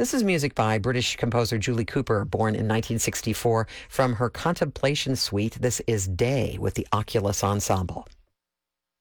This is music by British composer Julie Cooper, born in 1964, from her Contemplation Suite. This is Day with the Oculus Ensemble.